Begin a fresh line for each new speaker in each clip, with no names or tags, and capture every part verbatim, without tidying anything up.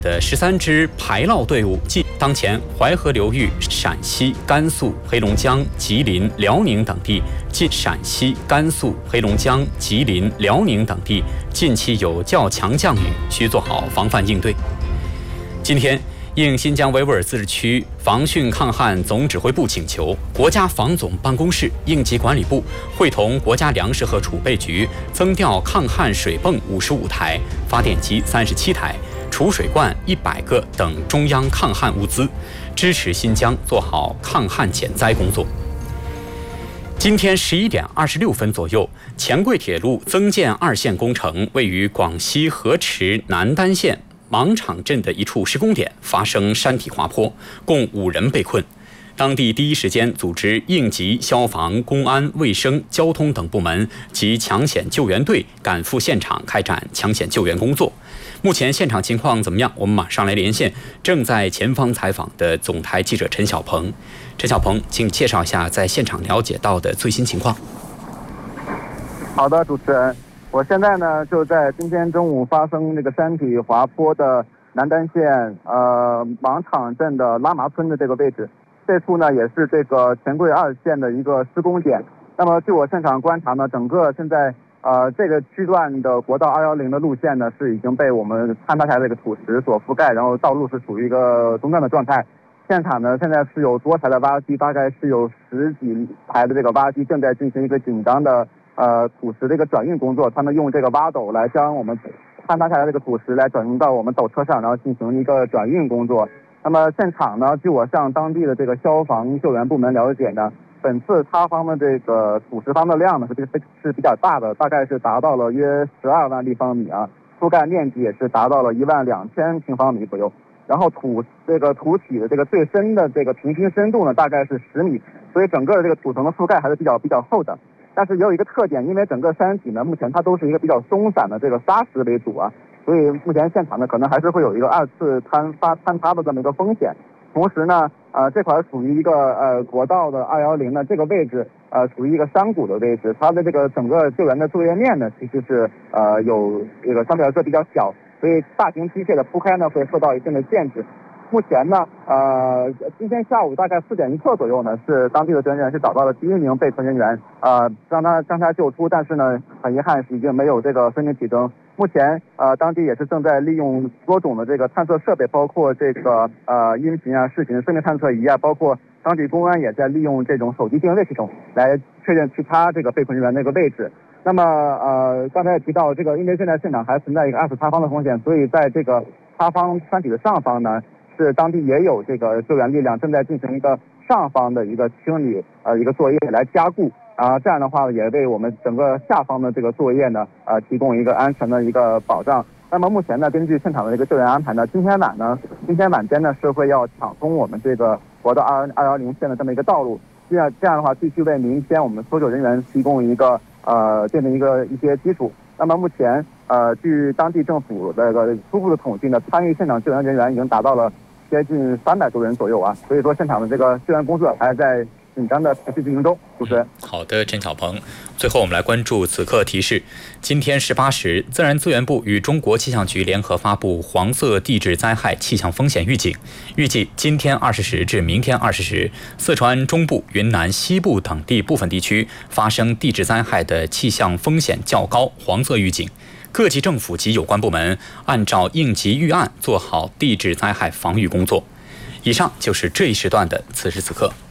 的十三支排涝队伍，继当前淮河流域陕西、甘肃、黑龙江、吉林、辽宁等地近陕西、甘肃、黑龙江、吉林、辽宁等地近期有较强降雨，需做好防范应对。今天，应新疆维吾尔自治区防汛抗旱总指挥部请求，国家防总办公室、应急管理部会同国家粮食和储备局增调抗旱水泵五十五台、发电机三十七台、储水罐一百个等中央抗旱物资，支持新疆做好抗旱减灾工作。今天十一点二十六分左右，黔桂铁路增建二线工程位于广西河池南丹县芒场镇的一处施工点发生山体滑坡，共五人被困。当地第一时间组织应急、消防、公安、卫生、交通等部门及抢险救援队赶赴现场开展抢险救援工作。目前现场情况怎么样？我们马上来连线正在前方采访的总台记者陈晓鹏。陈晓鹏，请介绍一下在现场了解到的最新情况。
好的，主持人，我现在呢就在今天中午发生这个山体滑坡的南丹县呃芒场镇的拉麻村的这个位置。这处呢也是这个黔桂二线的一个施工点。那么据我现场观察呢，整个现在呃这个区段的国道二一零的路线呢是已经被我们坍塌下来的这个土石所覆盖，然后道路是处于一个中断的状态。现场呢现在是有多台的挖机，大概是有十几台的这个挖机正在进行一个紧张的呃土石的一个转运工作，他们用这个挖斗来将我们坍塌下来的这个土石来转运到我们斗车上，然后进行一个转运工作。那么现场呢，据我向当地的这个消防救援部门了解呢，本次塌方的这个土石方的量呢是是比较大的，大概是达到了约十二万立方米啊，覆盖面积也是达到了一万两千平方米左右。然后土这个土体的这个最深的这个平均深度呢大概是十米，所以整个的这个土层的覆盖还是比较比较厚的。但是也有一个特点，因为整个山体呢目前它都是一个比较松散的这个沙石为主啊，所以目前现场呢可能还是会有一个二次坍发坍塌的这么一个风险。同时呢，呃，这块属于一个呃国道的二一零呢这个位置，呃，属于一个山谷的位置，它的这个整个救援的作业面呢其实是呃有这个相对来说比较小，所以大型机械的铺开呢会受到一定的限制。目前呢，呃，今天下午大概四点一刻左右呢，是当地的救援人员是找到了第一名被困人员，呃，让他将他救出，但是呢，很遗憾是已经没有这个生命体征。目前，呃，当地也是正在利用多种的这个探测设备，包括这个呃音频啊、视频、生命探测仪啊，包括当地公安也在利用这种手机定位系统来确认其他这个被困人员那个位置。那么，呃，刚才也提到这个，因为现在现场还存在一个二次塌方的风险，所以在这个塌方山体的上方呢，是当地也有这个救援力量正在进行一个上方的一个清理呃一个作业来加固啊、呃，这样的话也为我们整个下方的这个作业呢呃提供一个安全的一个保障。那么目前呢，根据现场的这个救援安排呢，今天晚呢，今天晚间呢是会要抢通我们这个国道二二幺零线的这么一个道路，这样这样的话继续为明天我们搜救人员提供一个呃这么一个一些基础。那么目前呃据当地政府的这个初步的统计呢，参与现场救援人员已经达到了接近三百多人左右啊，所以说现场的这个救援工作还在紧张的持续进行中。主持人，
好的，陈晓鹏。最后我们来关注此刻提示：今天十八时，自然资源部与中国气象局联合发布黄色地质灾害气象风险预警。预计今天二十时至明天二十时，四川中部、云南西部等地部分地区发生地质灾害的气象风险较高，黄色预警。各级政府及有关部门按照应急预案做好地质灾害防御工作。以上就是这一时段的此时此刻。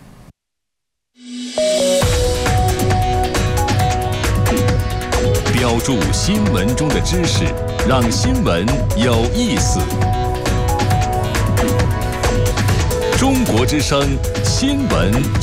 标注新闻中的知识，让新闻有意思。中国之声新闻